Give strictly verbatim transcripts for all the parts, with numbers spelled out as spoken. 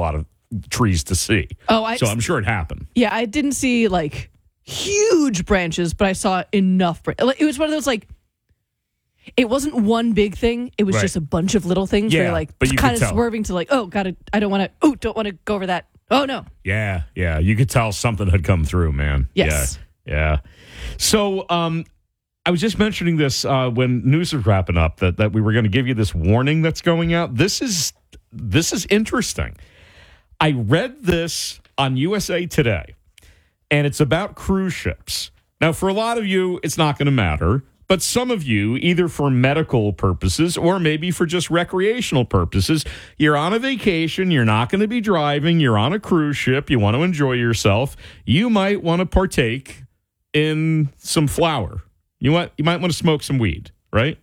lot of trees to see. Oh, I, so I'm sure it happened. Yeah, I didn't see like huge branches, but I saw enough. Br- it was one of those like, it wasn't one big thing. It was Right. just a bunch of little things. Yeah, where you're like but you kind could of tell. swerving to like, oh, got to, I don't want to, oh, don't want to go over that. Oh, no. Yeah, yeah. You could tell something had come through, man. Yes. Yeah. yeah. So um, I was just mentioning this uh, when news was wrapping up that, that we were going to give you this warning that's going out. This is this is interesting. I read this on U S A Today, and it's about cruise ships. Now, for a lot of you, it's not going to matter. But some of you, either for medical purposes or maybe for just recreational purposes, you're on a vacation, you're not going to be driving, you're on a cruise ship, you want to enjoy yourself, you might want to partake in some flower. You want, you might want to smoke some weed, right?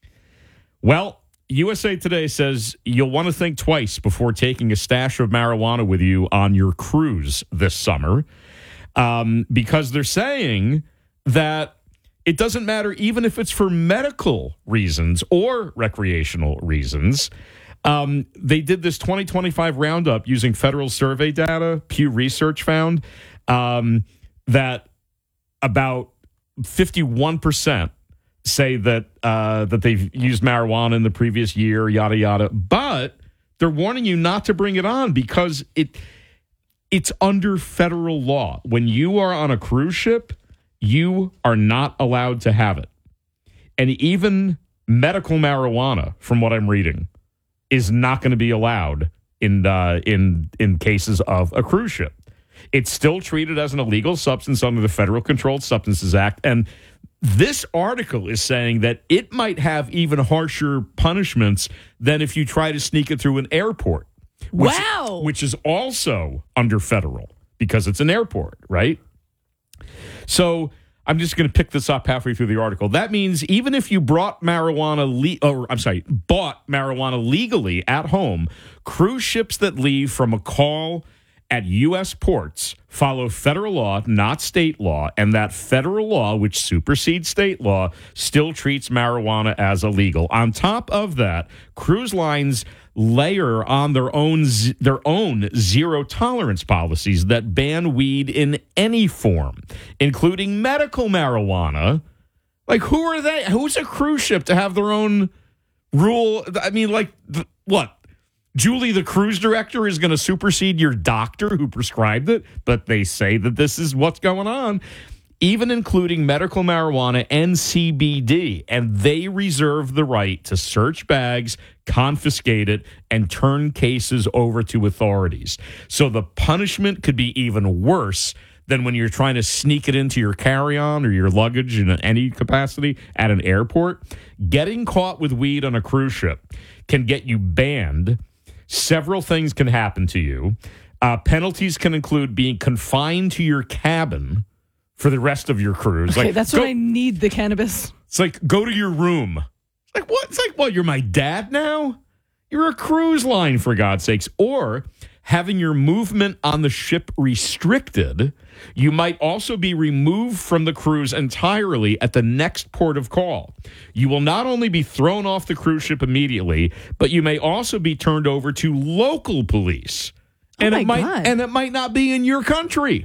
Well, U S A Today says you'll want to think twice before taking a stash of marijuana with you on your cruise this summer, um, because they're saying that it doesn't matter even if it's for medical reasons or recreational reasons. Um, they did this twenty twenty-five roundup using federal survey data. Pew Research found um, that about fifty-one percent say that uh, that they've used marijuana in the previous year, yada, yada. But they're warning you not to bring it on because it it's under federal law. When you are on a cruise ship, you are not allowed to have it. And even medical marijuana, from what I'm reading, is not going to be allowed in uh, in in cases of a cruise ship. It's still treated as an illegal substance under the Federal Controlled Substances Act. And this article is saying that it might have even harsher punishments than if you try to sneak it through an airport. Which, Wow. Which is also under federal because it's an airport, right? So I'm just going to pick this up halfway through the article. That means even if you brought marijuana, le- or I'm sorry, bought marijuana legally at home, cruise ships that leave from a call at U S ports follow federal law, not state law, and that federal law, which supersedes state law, still treats marijuana as illegal. On top of that, cruise lines layer on their own z- their own zero tolerance policies that ban weed in any form, including medical marijuana. Like, who are they? Who's a cruise ship to have their own rule? I mean, like, th- what? Julie, the cruise director, is going to supersede your doctor who prescribed it, but they say that this is what's going on, even including medical marijuana and C B D, and they reserve the right to search bags, confiscate it, and turn cases over to authorities. So the punishment could be even worse than when you're trying to sneak it into your carry-on or your luggage in any capacity at an airport. Getting caught with weed on a cruise ship can get you banned. Several things can happen to you. Uh, penalties can include being confined to your cabin for the rest of your cruise. Okay, like, that's go, when I need the cannabis. It's like, go to your room. It's like, what? It's like, what, you're my dad now? You're a cruise line, for God's sakes. Or having your movement on the ship restricted. You might also be removed from the cruise entirely at the next port of call. You will not only be thrown off the cruise ship immediately, but you may also be turned over to local police. Oh and my it might God. and it might not be in your country.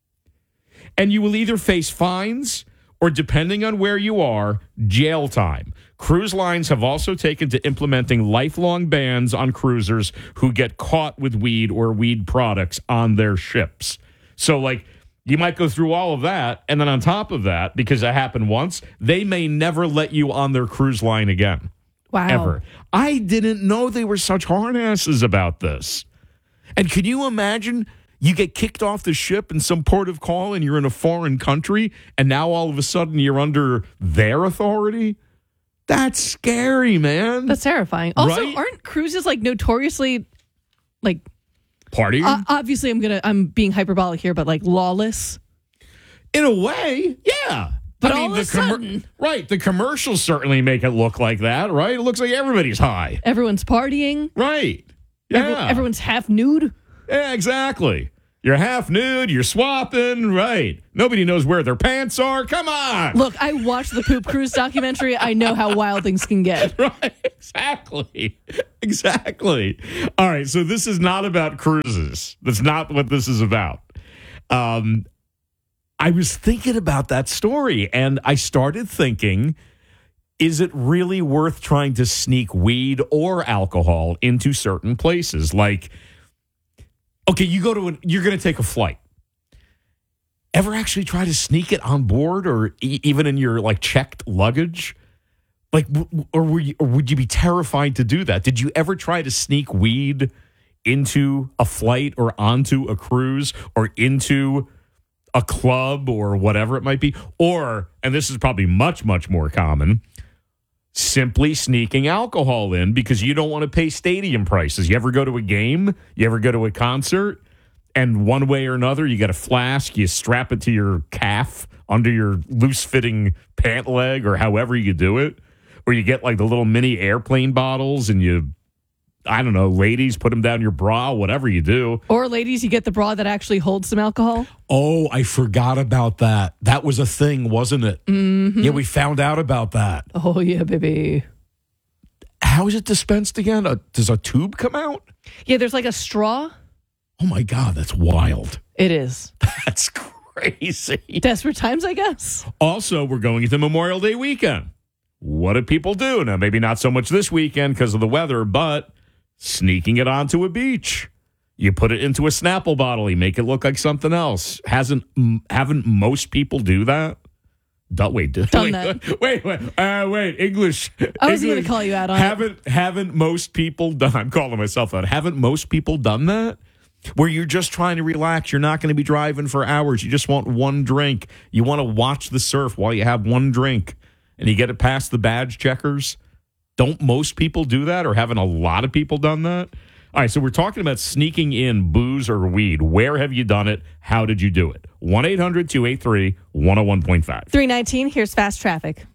And you will either face fines or, depending on where you are, jail time. Cruise lines have also taken to implementing lifelong bans on cruisers who get caught with weed or weed products on their ships. So, like, you might go through all of that, and then on top of that, because it happened once, they may never let you on their cruise line again. Wow. Ever. I didn't know they were such hard asses about this. And can you imagine you get kicked off the ship in some port of call and you're in a foreign country, and now all of a sudden you're under their authority? That's scary, man. That's terrifying. Also, Right? aren't cruises like notoriously like Partying? uh, obviously I'm gonna I'm being hyperbolic here, but like lawless? In a way, yeah. But I all mean, of a the commer- sudden- right, the commercials certainly make it look like that, right? It looks like everybody's high. Everyone's partying. Right. Every- Yeah. everyone's half nude. Yeah, exactly. You're half nude. You're swapping. Right. Nobody knows where their pants are. Come on. Look, I watched the Poop Cruise documentary. I know how wild things can get. Right. Exactly. Exactly. All right. So this is not about cruises. That's not what this is about. Um, I was thinking about that story, and I started thinking, is it really worth trying to sneak weed or alcohol into certain places? Like, okay, you go to an, you're going to take a flight. Ever actually try to sneak it on board, or e- even in your like checked luggage? Like, w- or were you, or would you be terrified to do that? Did you ever try to sneak weed into a flight or onto a cruise or into a club or whatever it might be? Or, and this is probably much, much more common, simply sneaking alcohol in because you don't want to pay stadium prices. You ever go to a game? You ever go to a concert? And one way or another, you got a flask, you strap it to your calf under your loose-fitting pant leg or however you do it. Or you get like the little mini airplane bottles and you, I don't know, ladies, put them down your bra, whatever you do. Or ladies, you get the bra that actually holds some alcohol. Oh, I forgot about that. That was a thing, wasn't it? Mm-hmm. Yeah, we found out about that. Oh, yeah, baby. How is it dispensed again? Uh, does a tube come out? Yeah, there's like a straw. Oh, my God, that's wild. It is. That's crazy. Desperate times, I guess. Also, we're going into Memorial Day weekend. What do people do? Now, maybe not so much this weekend because of the weather, but sneaking it onto a beach. You put it into a Snapple bottle. You make it look like something else. Hasn't haven't most people do that? Do, wait, do, Done wait, that. wait, wait, uh, wait. English. I was going English, to call you out on haven't, it. Haven't most people done? I'm calling myself out. Haven't most people done that? Where you're just trying to relax. You're not going to be driving for hours. You just want one drink. You want to watch the surf while you have one drink, and you get it past the badge checkers. Don't most people do that, or haven't a lot of people done that? All right, so we're talking about sneaking in booze or weed. Where have you done it? How did you do it? one eight hundred two eight three one oh one point five. three nineteen, here's fast traffic.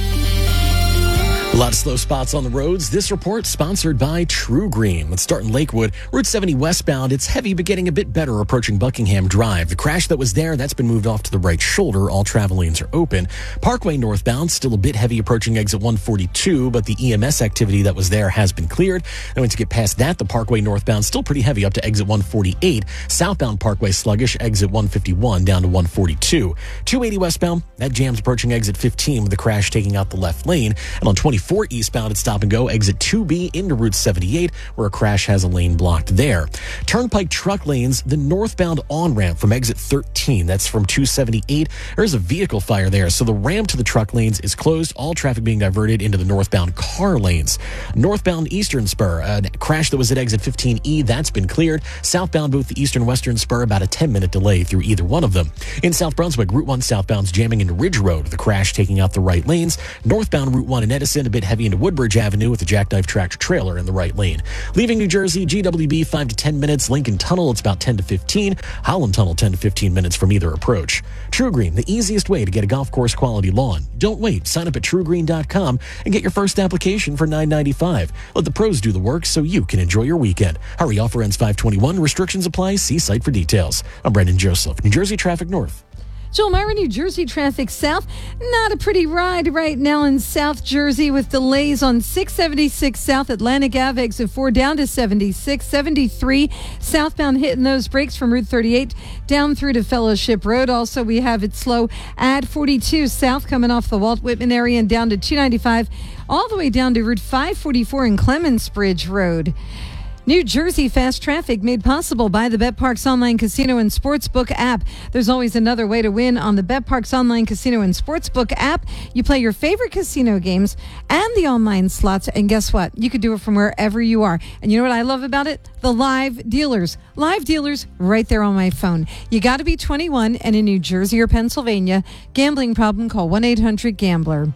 A lot of slow spots on the roads. This report sponsored by True Green. Let's start in Lakewood. Route seventy westbound. It's heavy, but getting a bit better approaching Buckingham Drive. The crash that was there, that's been moved off to the right shoulder. All travel lanes are open. Parkway northbound, still a bit heavy approaching exit one forty-two, but the E M S activity that was there has been cleared. And once you get past that, the Parkway northbound still pretty heavy up to exit one forty-eight. Southbound Parkway sluggish, exit one fifty-one down to one forty-two. two eighty westbound, that jam's approaching exit fifteen with the crash taking out the left lane. And on twenty-four eastbound at Stop and Go, exit two B into Route seventy-eight, where a crash has a lane blocked there. Turnpike truck lanes, the northbound on-ramp from exit thirteen, that's from two seventy-eight. There's a vehicle fire there, so the ramp to the truck lanes is closed, all traffic being diverted into the northbound car lanes. Northbound Eastern Spur, a crash that was at exit fifteen E, that's been cleared. Southbound both the Eastern Western Spur, about a ten minute delay through either one of them. In South Brunswick, Route one southbound's jamming into Ridge Road, the crash taking out the right lanes. Northbound Route one in Edison, a bit heavy into Woodbridge Avenue with a jackknife tractor trailer in the right lane. Leaving New Jersey, G W B five to ten minutes. Lincoln Tunnel, it's about ten to fifteen. Holland Tunnel, ten to fifteen minutes from either approach. True Green, the easiest way to get a golf course quality lawn. Don't wait. Sign up at true green dot com and get your first application for nine ninety-five. Let the pros do the work so you can enjoy your weekend. Hurry, offer ends five twenty-one. Restrictions apply. See site for details. I'm Brendan Joseph, New Jersey Traffic North. Joel Myra, New Jersey traffic south. Not a pretty ride right now in South Jersey with delays on six seventy-six South Atlantic Avenue, exit four down to seventy-six. seventy-three southbound hitting those brakes from Route thirty-eight down through to Fellowship Road. Also, we have it slow at forty-two South coming off the Walt Whitman area and down to two ninety-five all the way down to Route five forty-four and Clements Bridge Road. New Jersey fast traffic made possible by the BetParx Online Casino and Sportsbook app. There's always another way to win on the BetParx Online Casino and Sportsbook app. You play your favorite casino games and the online slots, and guess what? You could do it from wherever you are. And you know what I love about it? The live dealers. Live dealers right there on my phone. You got to be twenty-one and in New Jersey or Pennsylvania. Gambling problem? Call one eight hundred gambler.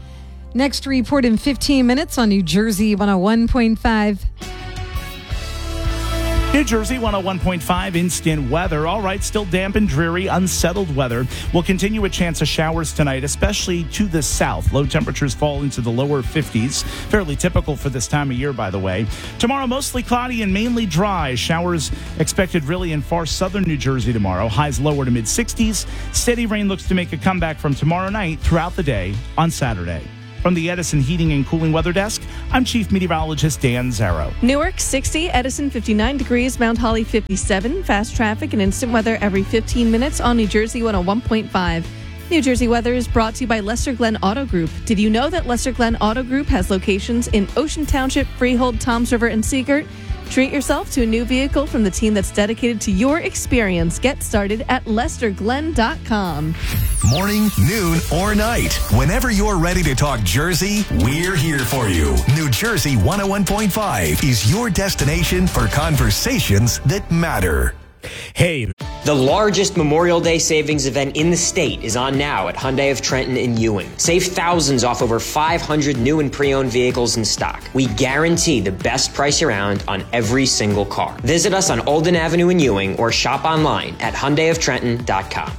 Next report in fifteen minutes on New Jersey one oh one point five. New Jersey one oh one point five instant weather. All right, still damp and dreary, unsettled weather. We'll continue a chance of showers tonight, especially to the south. Low temperatures fall into the lower fifties. Fairly typical for this time of year, by the way. Tomorrow, mostly cloudy and mainly dry. Showers expected really in far southern New Jersey tomorrow. Highs lower to mid sixties. Steady rain looks to make a comeback from tomorrow night throughout the day on Saturday. From the Edison Heating and Cooling Weather Desk, I'm Chief Meteorologist Dan Zarrow. Newark sixty, Edison fifty-nine degrees, Mount Holly fifty-seven. Fast traffic and instant weather every fifteen minutes on New Jersey one oh one point five. New Jersey weather is brought to you by Lester Glenn Auto Group. Did you know that Lester Glenn Auto Group has locations in Ocean Township, Freehold, Toms River, and Seagirt? Treat yourself to a new vehicle from the team that's dedicated to your experience. Get started at lester glenn dot com. Morning, noon, or night. Whenever you're ready to talk Jersey, we're here for you. New Jersey one oh one point five is your destination for conversations that matter. Hey, The largest Memorial Day savings event in the state is on now at Hyundai of Trenton in Ewing. Save thousands off over five hundred new and pre-owned vehicles in stock. We guarantee the best price around on every single car. Visit us on Olden Avenue in Ewing or shop online at hyundai of trenton dot com.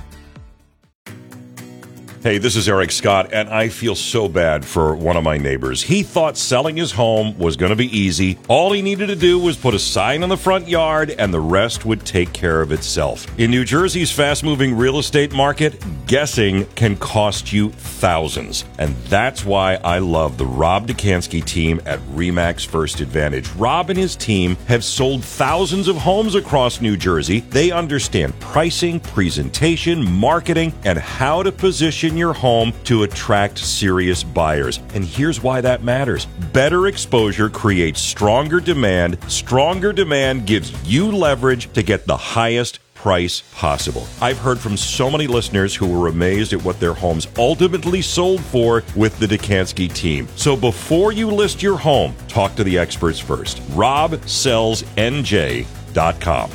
Hey, this is Eric Scott, and I feel so bad for one of my neighbors. He thought selling his home was going to be easy. All he needed to do was put a sign on the front yard, and the rest would take care of itself. In New Jersey's fast-moving real estate market, guessing can cost you thousands. And that's why I love the Rob Dekanski team at RE/MAX First Advantage. Rob and his team have sold thousands of homes across New Jersey. They understand pricing, presentation, marketing, and how to position your home to attract serious buyers. And here's why that matters. Better exposure creates stronger demand. Stronger demand gives you leverage to get the highest price possible. I've heard from so many listeners who were amazed at what their homes ultimately sold for with the Dekanski team. So before you list your home, talk to the experts first. rob sells n j dot com.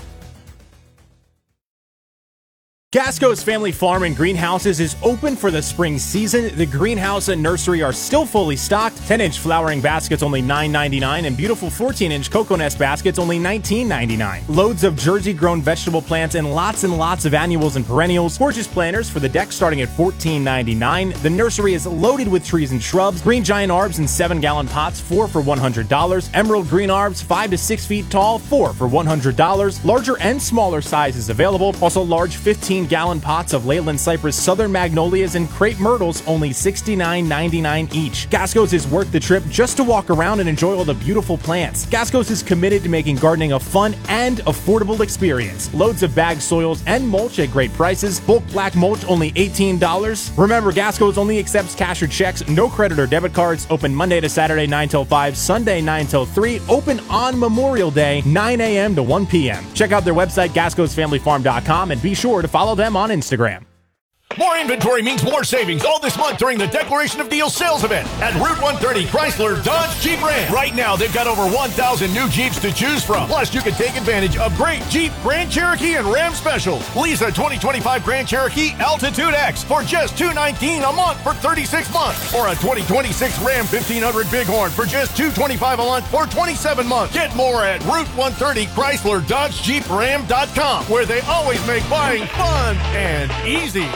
Gasco's Family Farm and Greenhouses is open for the spring season. The greenhouse and nursery are still fully stocked. ten-inch flowering baskets only nine ninety-nine and beautiful fourteen-inch cocoa nest baskets only nineteen ninety-nine. Loads of Jersey-grown vegetable plants and lots and lots of annuals and perennials. Gorgeous planters for the deck starting at fourteen ninety-nine. The nursery is loaded with trees and shrubs. Green giant arbs in seven-gallon pots, four for one hundred dollars. Emerald green arbs, five to six feet tall, four for one hundred dollars. Larger and smaller sizes available. Also large fifteen-gallon pots of Leyland cypress, southern magnolias, and crepe myrtles, only sixty-nine ninety-nine each. Gasco's is worth the trip just to walk around and enjoy all the beautiful plants. Gasco's is committed to making gardening a fun and affordable experience. Loads of bagged soils and mulch at great prices. Bulk black mulch only eighteen dollars. Remember, Gasco's only accepts cash or checks, no credit or debit cards. Open Monday to Saturday nine till five, Sunday nine till three. Open on Memorial Day nine a.m. to one p.m. Check out their website gascos family farm dot com and be sure to follow them on Instagram. More inventory means more savings all this month during the Declaration of Deals sales event at Route one thirty Chrysler Dodge Jeep Ram. Right now, they've got over one thousand new Jeeps to choose from. Plus, you can take advantage of great Jeep, Grand Cherokee, and Ram specials. Lease a twenty twenty-five Grand Cherokee Altitude X for just two hundred nineteen dollars a month for thirty-six months. Or a twenty twenty-six Ram fifteen hundred Bighorn for just two hundred twenty-five dollars a month for twenty-seven months. Get more at Route one thirty Chrysler Dodge Jeep Ram dot com, where they always make buying fun and easy.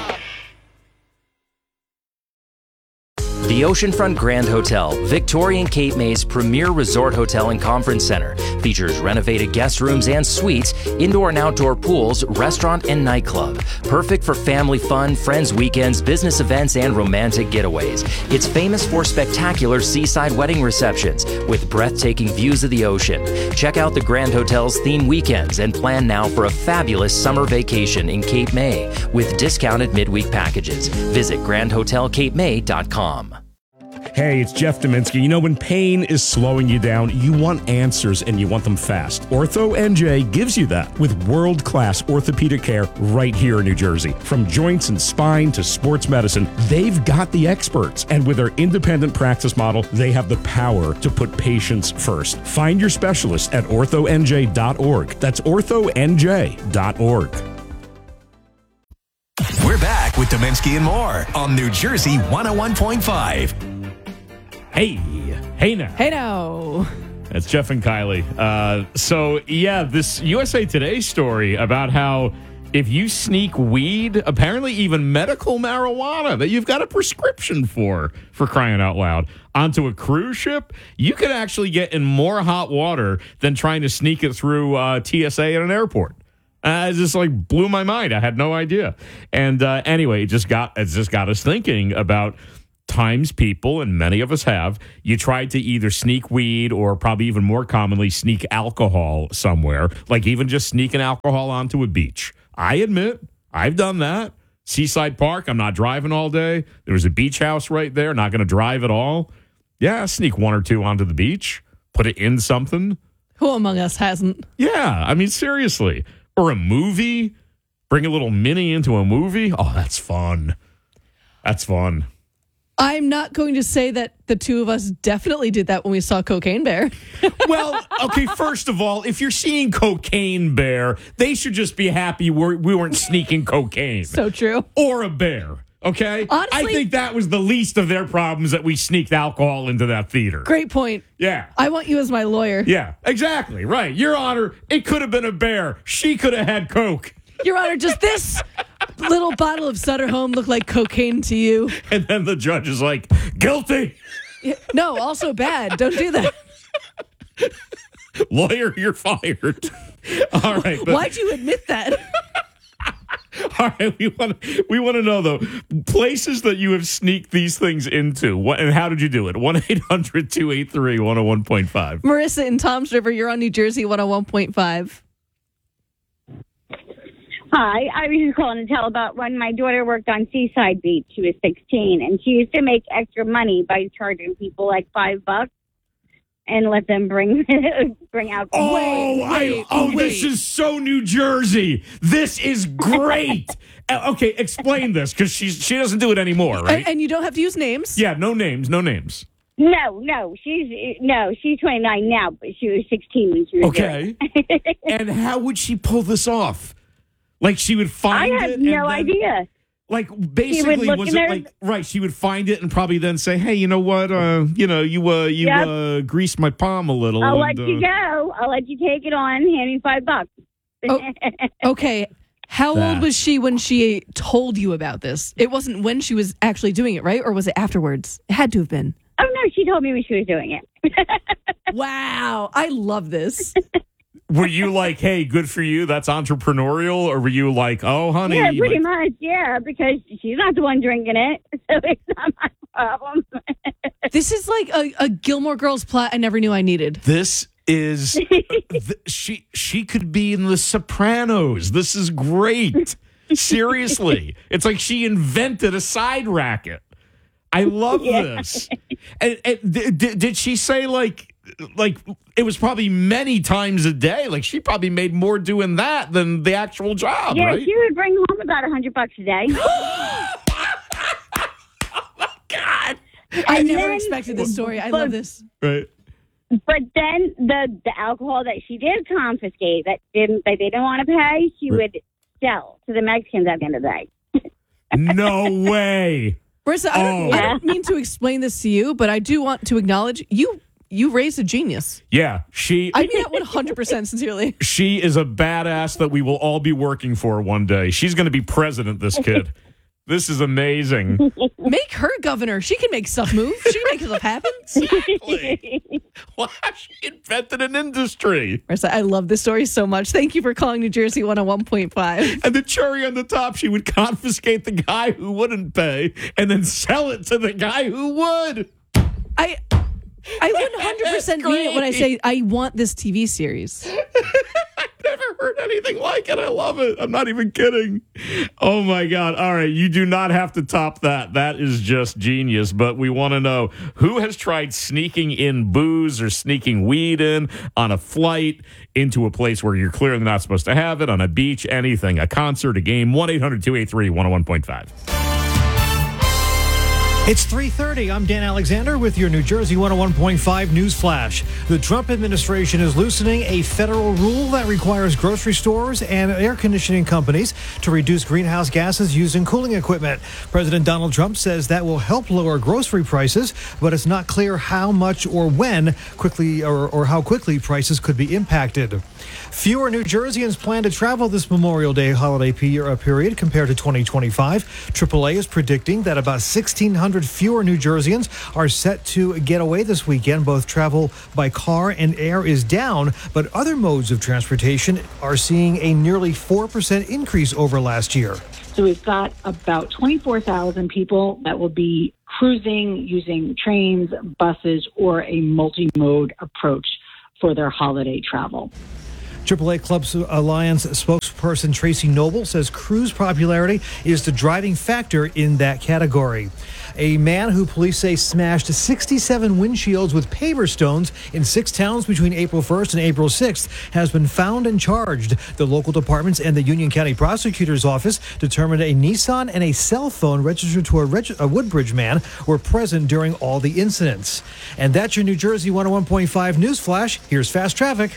The Oceanfront Grand Hotel, Victoria and Cape May's premier resort hotel and conference center, features renovated guest rooms and suites, indoor and outdoor pools, restaurant and nightclub. Perfect for family fun, friends weekends, business events, and romantic getaways. It's famous for spectacular seaside wedding receptions with breathtaking views of the ocean. Check out the Grand Hotel's theme weekends and plan now for a fabulous summer vacation in Cape May with discounted midweek packages. Visit grand hotel cape may dot com. Hey, it's Jeff Dominski. You know, when pain is slowing you down, you want answers and you want them fast. Ortho N J gives you that with world-class orthopedic care right here in New Jersey. From joints and spine to sports medicine, they've got the experts. And with their independent practice model, they have the power to put patients first. Find your specialist at ortho n j dot org. That's ortho n j dot org. We're back with Dominski and more on New Jersey one oh one point five. Hey, hey now. Hey now. It's Jeff and Kylie. Uh, so, yeah, this U S A Today story about how if you sneak weed, apparently even medical marijuana that you've got a prescription for, for crying out loud, onto a cruise ship, you could actually get in more hot water than trying to sneak it through uh, T S A at an airport. Uh, it just like blew my mind. I had no idea. And uh, anyway, it just got it just got us thinking about times people, and many of us have, you tried to either sneak weed or probably even more commonly sneak alcohol somewhere, like even just sneaking alcohol onto a beach. I admit, I've done that. Seaside Park, I'm not driving all day. There was a beach house right there, not going to drive at all. Yeah, sneak one or two onto the beach, put it in something. Who among us hasn't? Yeah, I mean, seriously. Or a movie, bring a little mini into a movie. Oh, that's fun. That's fun. I'm not going to say that the two of us definitely did that when we saw Cocaine Bear. Well, okay, first of all, if you're seeing Cocaine Bear, they should just be happy we're, we weren't sneaking cocaine. So true. Or a bear, okay? Honestly, I think that was the least of their problems that we sneaked alcohol into that theater. Great point. Yeah. I want you as my lawyer. Yeah, exactly, right. Your Honor, it could have been a bear. She could have had Coke. Your Honor, does this little bottle of Sutter Home look like cocaine to you? And then the judge is like, guilty. No, also bad. Don't do that. Lawyer, you're fired. All right. But, why'd you admit that? All right. We want we want to know, though, places that you have sneaked these things into. What, and how did you do it? one eight hundred two eight three one oh one point five. Marissa in Toms River, you're on New Jersey one oh one point five. Hi, I was just calling to tell about when my daughter worked on Seaside Beach. She was sixteen, and she used to make extra money by charging people like five bucks and let them bring bring alcohol. Oh, I, oh, this is so New Jersey. This is great. Uh, okay, explain this, because she's she doesn't do it anymore, right? And, and you don't have to use names. Yeah, no names, no names. No, no, she's no, she's twenty-nine now, but she was sixteen when she was okay. And how would she pull this off? Like she would find it? I have and no then, idea. Like basically, was it her... like right? She would find it and probably then say, "Hey, you know what? Uh, you know, you uh, you yep. uh, greased my palm a little." I'll and, let uh... you go. I'll let you take it on. Hand me five bucks. Oh, okay. How that. old was she when she told you about this? It wasn't when she was actually doing it, right? Or was it afterwards? It had to have been. Oh no, she told me when she was doing it. Wow, I love this. Were you like, hey, good for you, that's entrepreneurial? Or were you like, oh, honey? Yeah, pretty like... much, yeah, because she's not the one drinking it, so it's not my problem. This is like a, a Gilmore Girls plot I never knew I needed. This is, th- she she could be in The Sopranos. This is great. Seriously. It's like she invented a side racket. I love yeah. this. And, and d- d- did she say, like, like it was probably many times a day? Like she probably made more doing that than the actual job, yeah, right? She would bring home about a hundred bucks a day. Oh my God! I and never then, expected this story. I but, love this. Right. But then the the alcohol that she did confiscate that didn't that they didn't want to pay, she right. would sell to the Mexicans at the end of the day. No way. Marissa, I don't, oh. I don't mean to explain this to you, but I do want to acknowledge you you raised a genius. Yeah, she... I mean that one hundred percent sincerely. She is a badass that we will all be working for one day. She's going to be president, this kid. This is amazing. Make her governor. She can make stuff move. She can make stuff happen. Exactly. Wow, she invented an industry. Marissa, I love this story so much. Thank you for calling New Jersey one oh one point five. And the cherry on the top, she would confiscate the guy who wouldn't pay and then sell it to the guy who would. I... I one hundred percent mean it when I say I want this T V series. I've never heard anything like it. I love it. I'm not even kidding. Oh, my God. All right. You do not have to top that. That is just genius. But we want to know who has tried sneaking in booze or sneaking weed in on a flight into a place where you're clearly not supposed to have it, on a beach, anything, a concert, a game. one eight hundred two eight three one oh one point five. It's three thirty. I'm Dan Alexander with your New Jersey one oh one point five News Flash. The Trump administration is loosening a federal rule that requires grocery stores and air conditioning companies to reduce greenhouse gases used in cooling equipment. President Donald Trump says that will help lower grocery prices, but it's not clear how much or when quickly or, or how quickly prices could be impacted. Fewer New Jerseyans plan to travel this Memorial Day holiday period compared to twenty twenty-five. triple A is predicting that about sixteen hundred fewer New Jerseyans are set to get away this weekend. Both travel by car and air is down, but other modes of transportation are seeing a nearly four percent increase over last year. So we've got about twenty-four thousand people that will be cruising using trains, buses, or a multi-mode approach for their holiday travel. triple A Clubs Alliance spokesperson Tracy Noble says cruise popularity is the driving factor in that category. A man who police say smashed sixty-seven windshields with paver stones in six towns between April first and April sixth has been found and charged. The local departments and the Union County Prosecutor's Office determined a Nissan and a cell phone registered to a, reg- a Woodbridge man were present during all the incidents. And that's your New Jersey one oh one point five News Flash. Here's Fast Traffic.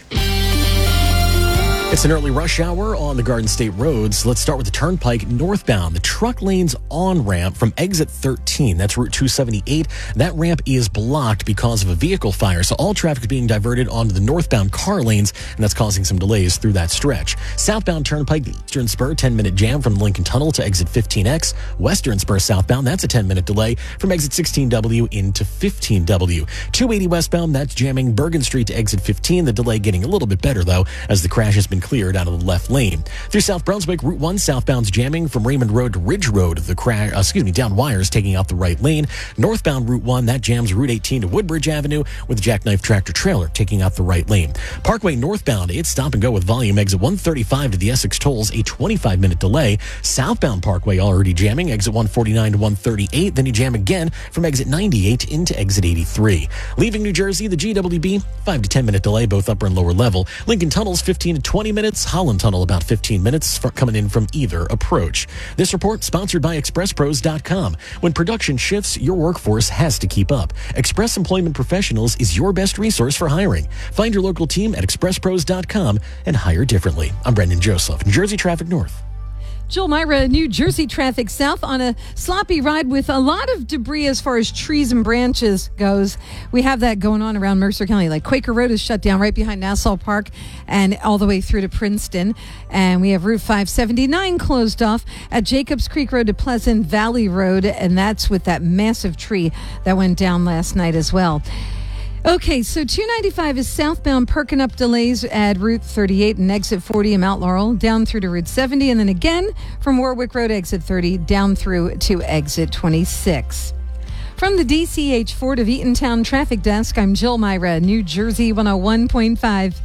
It's an early rush hour on the Garden State roads. Let's start with the Turnpike northbound. The truck lane's on-ramp from exit thirteen. That's Route two seventy-eight. That ramp is blocked because of a vehicle fire, so all traffic is being diverted onto the northbound car lanes, and that's causing some delays through that stretch. Southbound Turnpike, the Eastern Spur, ten-minute jam from Lincoln Tunnel to exit fifteen X. Western Spur southbound, that's a ten-minute delay from exit sixteen W into fifteen W. two eighty westbound, that's jamming Bergen Street to exit fifteen. The delay getting a little bit better, though, as the crash has been cleared out of the left lane. Through South Brunswick, Route one southbound's jamming from Raymond Road to Ridge Road. The crash, uh, excuse me, down wires taking out the right lane. Northbound Route one, that jams Route eighteen to Woodbridge Avenue with the jackknife tractor trailer taking out the right lane. Parkway northbound, it's stop and go with volume. Exit one thirty-five to the Essex tolls, a twenty-five minute delay. Southbound Parkway already jamming. Exit one forty-nine to one thirty-eight. Then you jam again from exit ninety-eight into exit eighty-three. Leaving New Jersey, the G W B, five to ten minute delay, both upper and lower level. Lincoln Tunnels, fifteen to twenty minutes. Holland Tunnel, about fifteen minutes for coming in from either approach. This report sponsored by express pros dot com. When production shifts, your workforce has to keep up. Express Employment Professionals is your best resource for hiring. Find your local team at express pros dot com and hire differently. I'm Brendan Joseph, New Jersey Traffic North. Joel Myra, New Jersey traffic south on a sloppy ride with a lot of debris as far as trees and branches goes. We have that going on around Mercer County. Like Quaker Road is shut down right behind Nassau Park and all the way through to Princeton. And we have Route five seventy-nine closed off at Jacobs Creek Road to Pleasant Valley Road. And that's with that massive tree that went down last night as well. Okay, so two ninety-five is southbound, perking up delays at Route thirty-eight and exit forty in Mount Laurel, down through to Route seventy, and then again from Warwick Road, exit thirty, down through to exit twenty-six. From the D C H Ford of Eatontown Traffic Desk, I'm Jill Myra, New Jersey one oh one point five.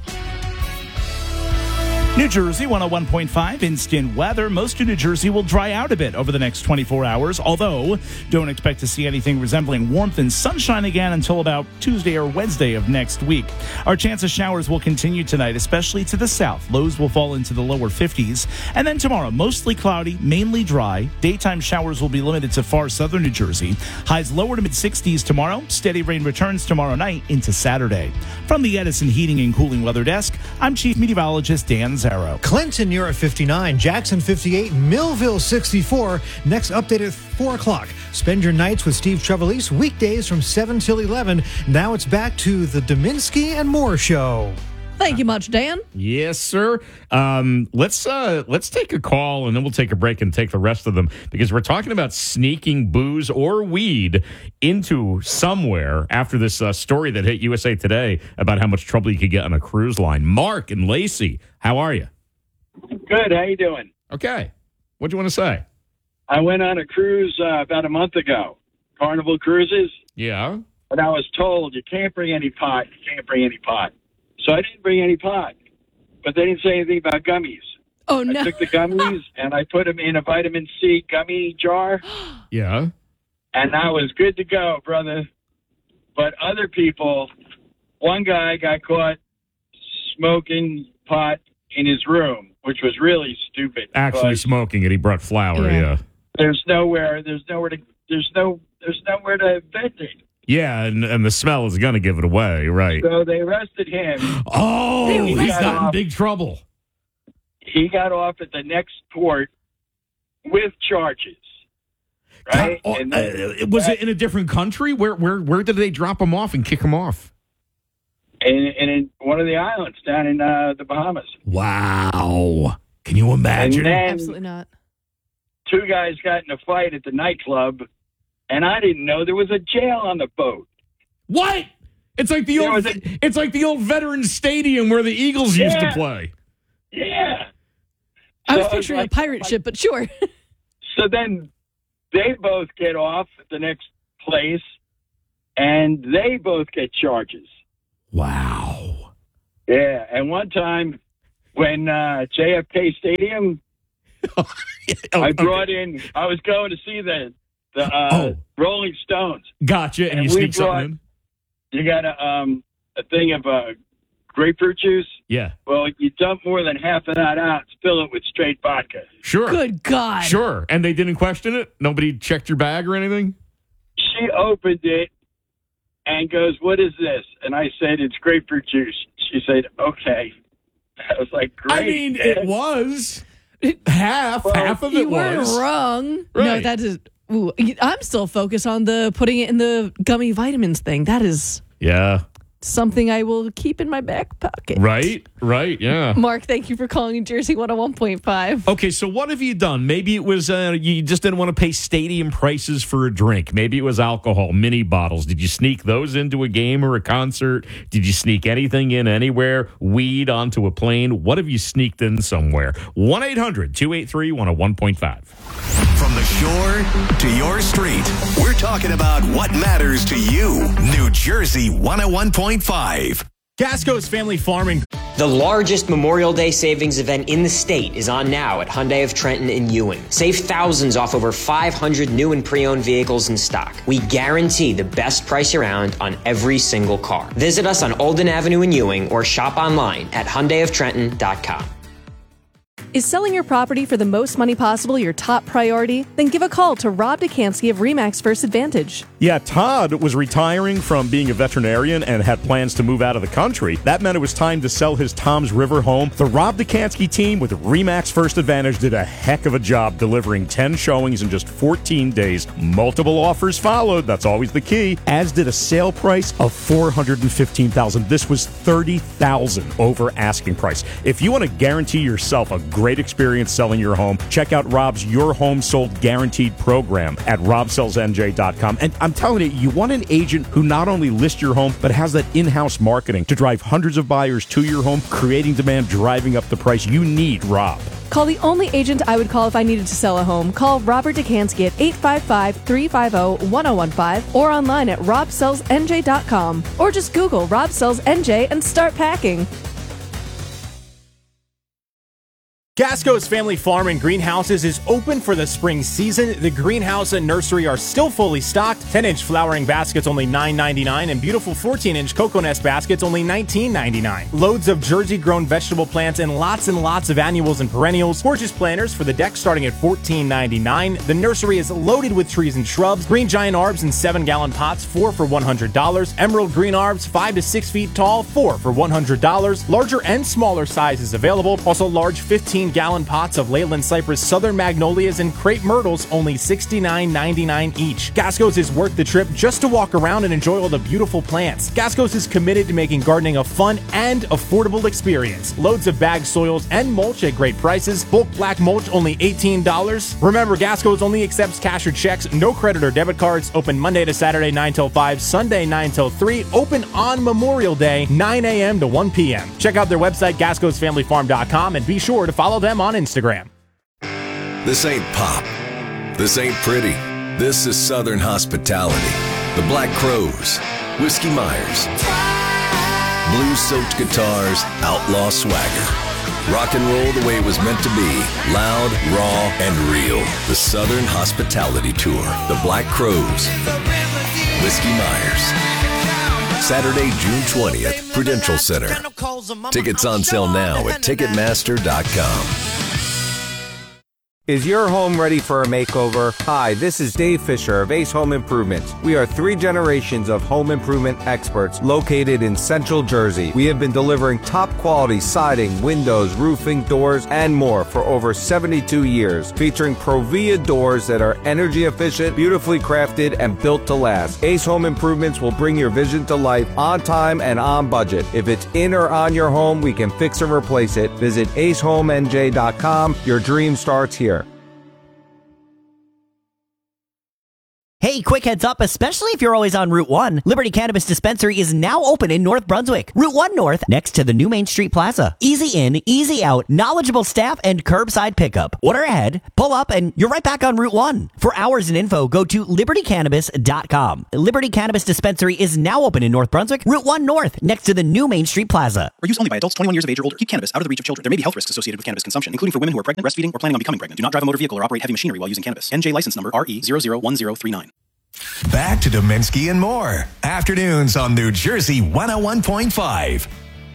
New Jersey one oh one point five instant weather. Most of New Jersey will dry out a bit over the next twenty-four hours, although don't expect to see anything resembling warmth and sunshine again until about Tuesday or Wednesday of next week. Our chance of showers will continue tonight, especially to the south. Lows will fall into the lower fifties. And then tomorrow, mostly cloudy, mainly dry. Daytime showers will be limited to far southern New Jersey. Highs lower to mid-sixties tomorrow. Steady rain returns tomorrow night into Saturday. From the Edison Heating and Cooling Weather Desk, I'm Chief Meteorologist Dan Zero. Clinton, you're at fifty-nine. Jackson, fifty-eight. Millville, sixty-four. Next update at four o'clock. Spend your nights with Steve Trevelise, weekdays from seven till eleven. Now it's back to the Dominski and Moore Show. Thank you much, Dan. Yes, sir. Um, let's uh, let's take a call, and then we'll take a break and take the rest of them, because we're talking about sneaking booze or weed into somewhere after this uh, story that hit U S A Today about how much trouble you could get on a cruise line. Mark and Lacey, how are you? Good. How you doing? Okay. What do you want to say? I went on a cruise uh, about a month ago, Carnival Cruises. Yeah. And I was told you can't bring any pot. You can't bring any pot. So I didn't bring any pot, but they didn't say anything about gummies. Oh, no. I took the gummies and I put them in a vitamin C gummy jar. Yeah. And I was good to go, brother. But other people, one guy got caught smoking pot in his room, which was really stupid. Actually but smoking it. He brought flour, Yeah. yeah. There's nowhere, there's nowhere to, there's no there's nowhere to vent it. Yeah, and, and the smell is going to give it away, right? So they arrested him. Oh, He he's got not in off- big trouble. He got off at the next port with charges. Right? Oh, And uh, then- was it in a different country? Where where where did they drop him off and kick him off? in, in, in one of the islands down in uh, the Bahamas. Wow. Can you imagine? And then Absolutely not. two guys got in a fight at the nightclub, and I didn't know there was a jail on the boat. What? It's like the There old was a- it's like the old Veterans Stadium where the Eagles used to Yeah. play. Yeah. I was So it's picturing like- a pirate ship, but sure. So then they both get off at the next place, and they both get charges. Wow. Yeah, and one time when uh, J F K Stadium, Oh, I brought in, I was going to see the the uh, Oh. Rolling Stones. Gotcha. And, And you we sneak something brought- in? You got a, um, a thing of uh, grapefruit juice. Yeah. Well, you dump more than half of that out, fill it with straight vodka. Sure. Good God. Sure. And they didn't question it? Nobody checked your bag or anything? She opened it and goes, "What is this?" And I said, "It's grapefruit juice." She said, "Okay." I was like, "Great." I mean, it was half. Well, half of You it weren't was. wrong. No, Right. that is. Ooh, I'm still focused on the putting it in the gummy vitamins thing. That is Yeah. something I will keep in my back pocket. Right. Right. Yeah. Mark, thank you for calling Jersey one oh one point five. Okay, so what have you done? Maybe it was uh, you just didn't want to pay stadium prices for a drink. Maybe it was alcohol, mini bottles. Did you sneak those into a game or a concert? Did you sneak anything in anywhere? Weed onto a plane? What have you sneaked in somewhere? one eight hundred two eight three one oh one point five. From the shore to your street, we're talking about what matters to you. New Jersey one oh one point five. Gasco's Family Farm in The largest Memorial Day savings event in the state is on now at Hyundai of Trenton in Ewing. Save thousands off over five hundred new and pre-owned vehicles in stock. We guarantee the best price around on every single car. Visit us on Olden Avenue in Ewing or shop online at hyundai of trenton dot com. Is selling your property for the most money possible your top priority? Then give a call to Rob Dekanski of Remax First Advantage. Yeah, Todd was retiring from being a veterinarian and had plans to move out of the country. That meant it was time to sell his Tom's River home. The Rob Dekanski team with Remax First Advantage did a heck of a job delivering ten showings in just fourteen days. Multiple offers followed. That's always the key. As did a sale price of four hundred fifteen thousand dollars. This was thirty thousand dollars over asking price. If you want to guarantee yourself a great experience selling your home, check out Rob's Your Home Sold Guaranteed program at rob sells n j dot com. And I'm telling you, you want an agent who not only lists your home, but has that in-house marketing to drive hundreds of buyers to your home, creating demand, driving up the price. You need Rob. Call the only agent I would call if I needed to sell a home. Call Robert Dekanski at eight five five, three five zero, one zero one five or online at rob sells n j dot com. Or just Google Rob Sells N J and start packing. Gasco's Family Farm and Greenhouses is open for the spring season. The greenhouse and nursery are still fully stocked. ten-inch flowering baskets only nine ninety-nine and beautiful fourteen-inch cocoa nest baskets only nineteen ninety-nine. Loads of Jersey-grown vegetable plants and lots and lots of annuals and perennials. Gorgeous planters for the deck starting at fourteen ninety-nine. The nursery is loaded with trees and shrubs. Green giant arbs in seven-gallon pots, four for one hundred dollars. Emerald green arbs, five to six feet tall, four for one hundred dollars. Larger and smaller sizes available. Also large fifteen gallon pots of Leyland cypress, southern magnolias, and crepe myrtles, only sixty-nine ninety-nine each. Gasco's is worth the trip just to walk around and enjoy all the beautiful plants. Gasco's is committed to making gardening a fun and affordable experience. Loads of bagged soils and mulch at great prices. Bulk black mulch only eighteen dollars. Remember, Gasco's only accepts cash or checks, no credit or debit cards. Open Monday to Saturday nine till five, Sunday nine till three. Open on Memorial Day nine a.m. to one p.m. Check out their website gascos family farm dot com and be sure to follow them on Instagram. This ain't pop. This ain't pretty. This is Southern hospitality. The Black Crows, Whiskey Myers, blues-soaked guitars, outlaw swagger. Rock and roll the way it was meant to be. Loud, raw, and real. The Southern Hospitality Tour. The Black Crows, Whiskey Myers. Saturday, June twentieth, Prudential Center. Tickets on sale now at ticketmaster dot com. Is your home ready for a makeover? Hi, this is Dave Fisher of Ace Home Improvements. We are three generations of home improvement experts located in Central Jersey. We have been delivering top quality siding, windows, roofing, doors, and more for over seventy-two years, featuring Provia doors that are energy efficient, beautifully crafted, and built to last. Ace Home Improvements will bring your vision to life on time and on budget. If it's in or on your home, we can fix or replace it. Visit ace home n j dot com. Your dream starts here. Hey, quick heads up, especially if you're always on Route one, Liberty Cannabis Dispensary is now open in North Brunswick. Route one North, next to the new Main Street Plaza. Easy in, easy out, knowledgeable staff, and curbside pickup. Order ahead, pull up, and you're right back on Route one. For hours and info, go to liberty cannabis dot com. Liberty Cannabis Dispensary is now open in North Brunswick, Route one North, next to the new Main Street Plaza. For use only by adults twenty-one years of age or older. Keep cannabis out of the reach of children. There may be health risks associated with cannabis consumption, including for women who are pregnant, breastfeeding, or planning on becoming pregnant. Do not drive a motor vehicle or operate heavy machinery while using cannabis. N J license number R E zero zero one zero three nine. Back to Dominski and more. Afternoons on New Jersey one oh one point five.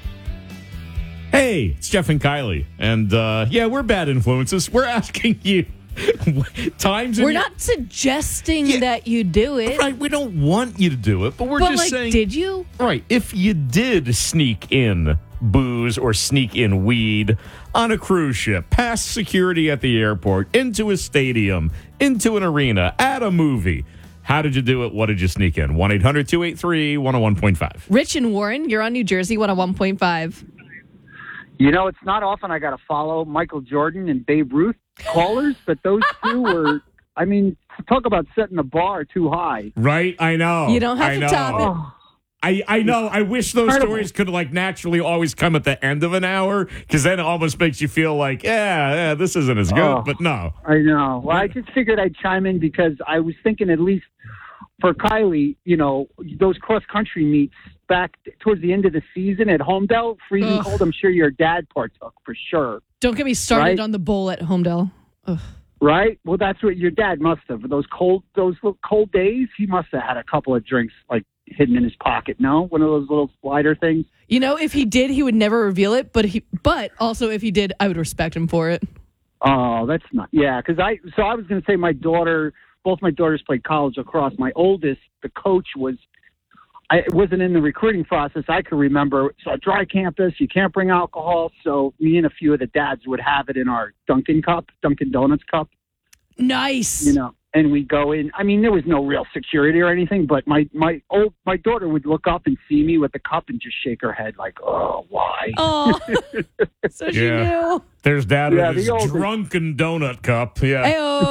Hey, it's Jeff and Kylie. And uh, yeah, we're bad influences. We're asking you times. We're in not suggesting Yeah. that you do it. Right, we don't want you to do it, but we're But, just like, saying. did you? Right, if you did sneak in booze or sneak in weed on a cruise ship, past security at the airport, into a stadium, into an arena, at a movie, how did you do it? What did you sneak in? one eight hundred two eight three one oh one point five. Rich and Warren, you're on New Jersey one oh one point five. You know, it's not often I got to follow Michael Jordan and Babe Ruth callers, but those two were, I mean, talk about setting the bar too high. Right? I know. You don't have I to know. top it. Oh, I, I know. I wish those Incredible. stories could like naturally always come at the end of an hour, because then it almost makes you feel like, yeah, yeah, this isn't as good. Oh. But no. I know. Well, I just figured I'd chime in because I was thinking at least for Kylie, you know, those cross-country meets back towards the end of the season at Homedale, freezing Ugh. cold, I'm sure your dad partook for sure. Don't get me started Right? on the bowl at Homedale. Ugh. Right? Well, that's what your dad must have. Those cold, those little cold days, he must have had a couple of drinks like hidden in his pocket. No, one of those little slider things. You know, if he did, he would never reveal it. But he, but also if he did, I would respect him for it. Oh, that's not. Yeah, because I. So I was going to say my daughter. Both my daughters played college lacrosse. My oldest, the coach was. I it wasn't in the recruiting process. I could remember. So a dry campus, you can't bring alcohol. So me and a few of the dads would have it in our Dunkin' cup, Dunkin' Donuts cup. Nice. You know, and we go in. I mean, there was no real security or anything, but my my old my daughter would look up and see me with the cup and just shake her head like, "Oh, why?" Oh, so she Yeah. knew. There's dad Yeah, with his the old- drunken donut cup. Yeah.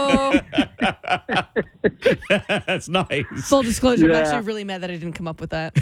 Ayo. That's nice. Full disclosure, Yeah. I'm actually really mad that I didn't come up with that.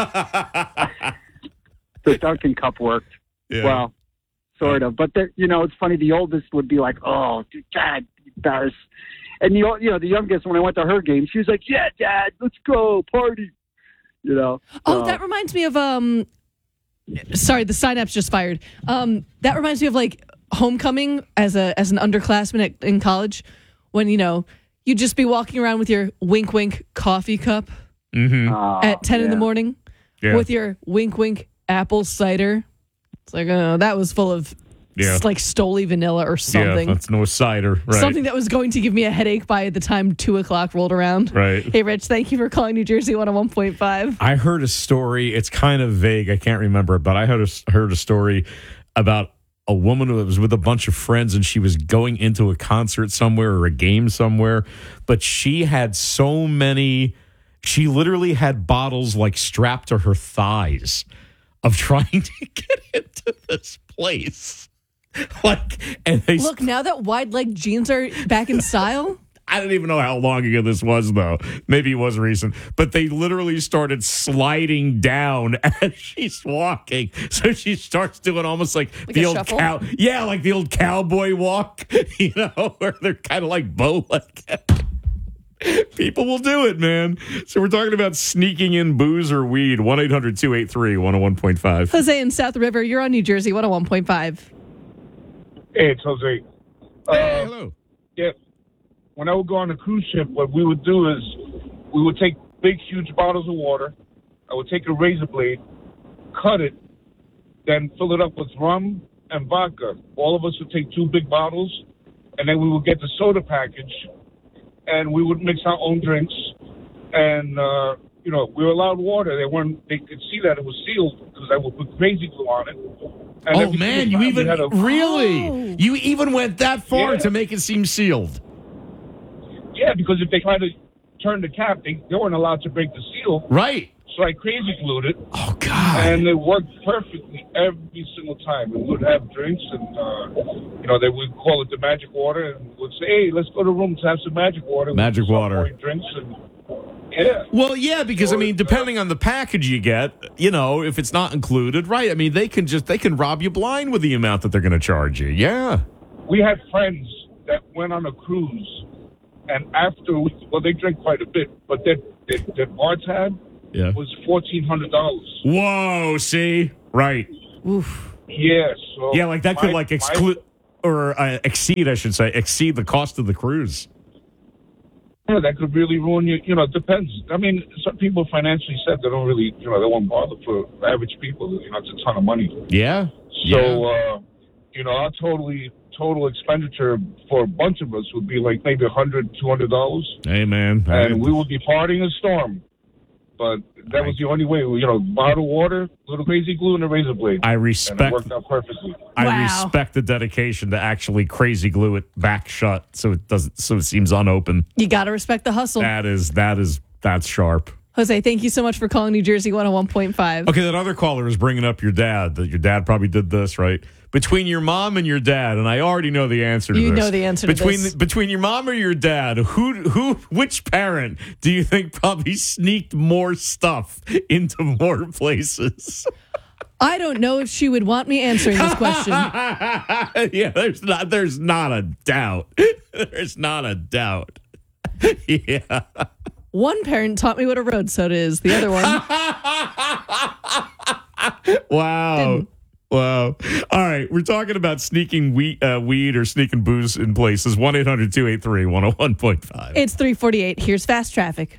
The Dunkin' cup worked. Yeah. Well, sort of. But the, you know, it's funny. The oldest would be like, "Oh, dude, Dad, embarrassed." And the o- you know the youngest, when I went to her game, she was like, "Yeah, Dad, let's go party." You know. Oh, So- that reminds me of um. Sorry, the synapse just fired. Um, that reminds me of like homecoming as a as an underclassman at, in college, when you know you'd just be walking around with your wink wink coffee cup Mm-hmm. Oh, at ten in the yeah. morning, Yeah. with your wink wink apple cider. It's like, oh, that was full of Yeah. s- like Stoli vanilla or something. Yeah, that's no cider. Right. Something that was going to give me a headache by the time two o'clock rolled around. Right. Hey, Rich, thank you for calling New Jersey one oh one point five. I heard a story. It's kind of vague. I can't remember, but I heard a, heard a story about a woman who was with a bunch of friends, and she was going into a concert somewhere or a game somewhere, but she had so many. She literally had bottles like strapped to her thighs of trying to get into this place. Like, and they Look, now that wide leg jeans are back in style, I don't even know how long ago this was, though. Maybe it was recent. But they literally started sliding down as she's walking. So she starts doing almost like, Like the a old shuffle? cow. Yeah, like the old cowboy walk, you know, where they're kind of like bow like People will do it, man. So we're talking about sneaking in booze or weed. one eight hundred two eight three one oh one point five. Jose in South River, you're on New Jersey one oh one point five. Hey, it's Jose. Hey, hello. Yeah. When I would go on a cruise ship, what we would do is we would take big, huge bottles of water. I would take a razor blade, cut it, then fill it up with rum and vodka. All of us would take two big bottles, and then we would get the soda package, and we would mix our own drinks, and uh, you know, we were allowed water. They weren't. They could see that it was sealed because I would put crazy glue on it. And Oh every man, single you time we even had a- really Oh. you even went that far Yeah. to make it seem sealed. Yeah, because if they tried to turn the cap, they, they weren't allowed to break the seal. Right. So I crazy glued it. Oh God! And it worked perfectly every single time. We would have drinks, and uh, you know, they would call it the magic water, and would say, "Hey, let's go to the room to have some magic water." Magic We'd start water. pouring drinks, and yeah. Well, yeah, because I mean, depending on the package you get, you know, if it's not included, right? I mean, they can just they can rob you blind with the amount that they're going to charge you. Yeah. We had friends that went on a cruise, and after we, well, they drank quite a bit, but their their, their bar tab Yeah. was fourteen hundred dollars. Whoa! See, right? Oof. Yeah. So Yeah, like that could my- like my- exclude or uh, exceed, I should say, exceed the cost of the cruise. Yeah, that could really ruin you. You know, it depends. I mean, some people financially said they don't really, you know, they won't bother. For average people, you know, it's a ton of money. Yeah. So, yeah. uh, you know, our totally total expenditure for a bunch of us would be like maybe a hundred, two hundred dollars, Hey, man. I- and we would be partying a storm. But that was the only way. You know, bottled water, little crazy glue, and a razor blade. I And respect- it worked out perfectly. I respect the dedication to actually crazy glue it back shut so it doesn't so it seems unopened. You got to respect the hustle. That is that is that's sharp. Jose, thank you so much for calling New Jersey one oh one point five. Okay, that other caller is bringing up your dad. That your dad probably did this, right? Between your mom and your dad, and I already know the answer to You this. know the answer to between this. between your mom or your dad, who who which parent do you think probably sneaked more stuff into more places? I don't know if she would want me answering this question. Yeah, there's not there's not a doubt. There's not a doubt. Yeah. One parent taught me what a road soda is. The other one. Wow. Wow. All right. We're talking about sneaking weed, uh, weed or sneaking booze in places. one eight hundred two eight three one oh one point five. It's three forty-eight. Here's fast traffic.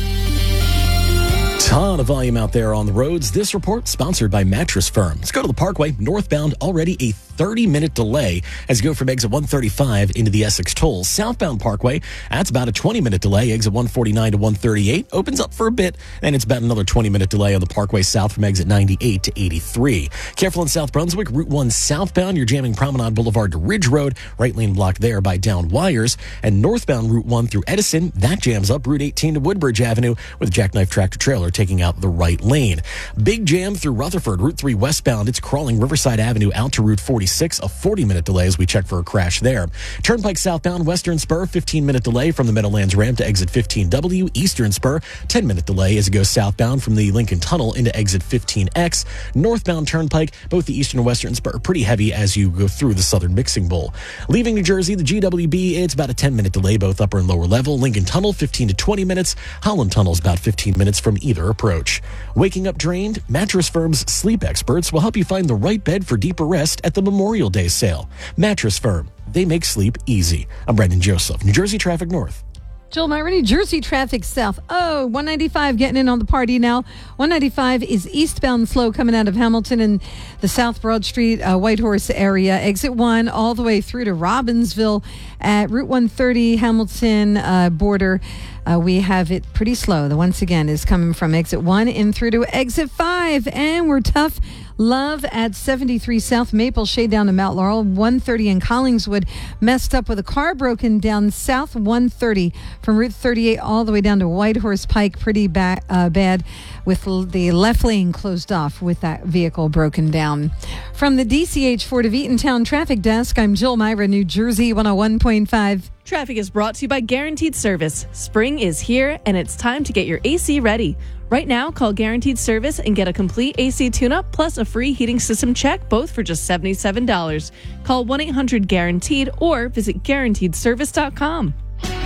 Ton of volume out there on the roads. This report sponsored by Mattress Firm. Let's go to the Parkway. Northbound, already a thirty-minute delay as you go from exit one thirty-five into the Essex toll. Southbound Parkway, that's about a twenty-minute delay. Exit one forty-nine to one thirty-eight opens up for a bit, and it's about another twenty-minute delay on the Parkway South from exit ninety-eight to eighty-three. Careful in South Brunswick, Route one southbound. You're jamming Promenade Boulevard to Ridge Road. Right lane blocked there by down wires. And northbound Route one through Edison, that jams up Route eighteen to Woodbridge Avenue with a jackknife tractor trailer taking out the right lane. Big jam through Rutherford, Route three westbound. It's crawling Riverside Avenue out to Route forty-six, a forty-minute delay as we check for a crash there. Turnpike southbound, Western Spur, fifteen-minute delay from the Meadowlands ramp to exit fifteen W. Eastern Spur, ten-minute delay as it goes southbound from the Lincoln Tunnel into exit fifteen X. Northbound Turnpike, both the Eastern and Western Spur are pretty heavy as you go through the Southern Mixing Bowl. Leaving New Jersey, the G W B, it's about a ten-minute delay, both upper and lower level. Lincoln Tunnel, fifteen to twenty minutes. Holland Tunnel is about fifteen minutes from either approach. Waking up drained? Mattress Firm's sleep experts will help you find the right bed for deeper rest at the Memorial Day sale. Mattress Firm, they make sleep easy. I'm Brendan Joseph, New Jersey Traffic North. Joel Myra, New Jersey traffic south. Oh, one ninety-five getting in on the party now. one ninety-five is eastbound slow coming out of Hamilton and the South Broad Street, uh, Whitehorse area. Exit one all the way through to Robbinsville at Route one thirty Hamilton uh, border. Uh, we have it pretty slow. The once again is coming from exit one in through to exit five. And we're tough love at seventy-three South Maple, shade down to Mount Laurel. one thirty in Collingswood, messed up with a car broken down South one thirty from Route thirty-eight all the way down to Whitehorse Pike. Pretty ba- uh, bad with l- the left lane closed off with that vehicle broken down. From the D C H Ford of Eatontown Traffic Desk, I'm Jill Myra, New Jersey one oh one point five. Traffic is brought to you by Guaranteed Service. Spring is here, and it's time to get your A C ready. Right now, call Guaranteed Service and get a complete A C tune-up plus a free heating system check, both for just seventy-seven dollars. Call one eight hundred guaranteed or visit guaranteed service dot com.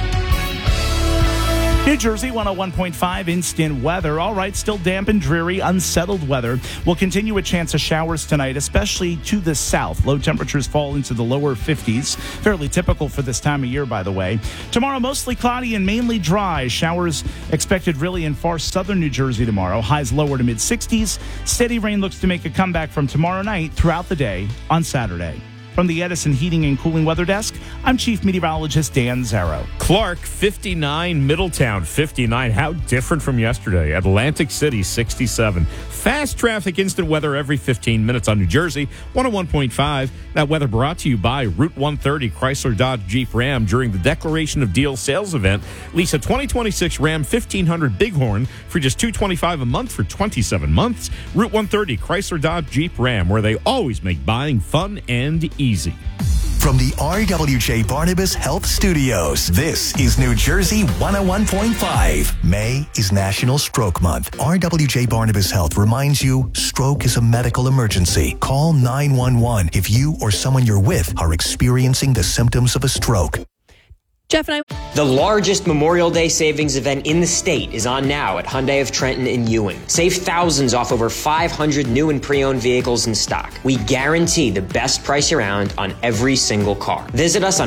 New Jersey one oh one point five instant weather. All right, still damp and dreary, unsettled weather. We'll continue a chance of showers tonight, especially to the south. Low temperatures fall into the lower fifties. Fairly typical for this time of year, by the way. Tomorrow, mostly cloudy and mainly dry. Showers expected really in far southern New Jersey tomorrow. Highs lower to mid sixties. Steady rain looks to make a comeback from tomorrow night throughout the day on Saturday. From the Edison Heating and Cooling Weather Desk, I'm Chief Meteorologist Dan Zarrow. Clark, fifty-nine. Middletown, fifty-nine. How different from yesterday. Atlantic City, sixty-seven. Fast traffic, instant weather every fifteen minutes on New Jersey, one oh one point five. That weather brought to you by Route one thirty Chrysler Dodge Jeep Ram during the Declaration of Deal sales event. Lease a twenty twenty-six Ram fifteen hundred Bighorn for just two hundred twenty-five dollars a month for twenty-seven months. Route one thirty Chrysler Dodge Jeep Ram, where they always make buying fun and easy. From the R W J Barnabas Health Studios, this is New Jersey one oh one point five. May is National Stroke Month. R W J Barnabas Health reminds you, stroke is a medical emergency. Call nine one one if you or someone you're with are experiencing the symptoms of a stroke. Jeff and I. The largest Memorial Day savings event in the state is on now at Hyundai of Trenton in Ewing. Save thousands off over five hundred new and pre-owned vehicles in stock. We guarantee the best price around on every single car. Visit us on